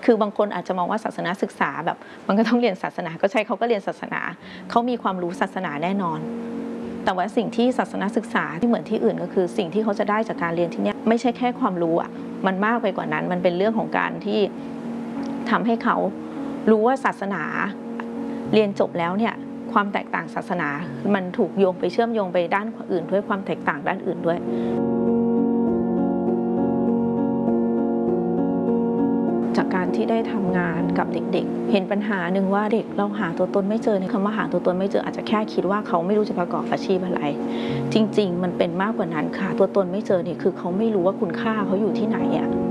คือบางคนอาจจะมองว่าศาสนาศึกษาแบบมันก็ต้องเรียนศาสนาก็ใช่เขาก็เรียนศาสนาเขามีความรู้ศาสนาแน่นอนแต่ว่าสิ่งที่ศาสนาศึกษาที่เหมือนที่อื่นก็คือสิ่งที่เขาจะได้จากการเรียนที่นี่ไม่ใช่แค่ความรู้อ่ะมันมากไปกว่านั้นมันเป็นเรื่องของการที่ทำให้เขารู้ว่าศาสนาเรียนจบแล้วเนี่ยความแตกต่างศาสนามันถูกโยงไปเชื่อมโยงไปด้านอื่นด้วยความแตกต่างด้านอื่นด้วยจากการที่ได้ทำงานกับเด็กๆเห็นปัญหาหนึ่งว่าเด็กเราหาตัวตนไม่เจอในคำว่าหาตัวตนไม่เจออาจจะแค่คิดว่าเขาไม่รู้จะประกอบอาชีพอะไรจริงๆมันเป็นมากกว่านั้นค่ะตัวตนไม่เจอเนี่ยคือเขาไม่รู้ว่าคุณค่าเขาอยู่ที่ไหนอ่ะ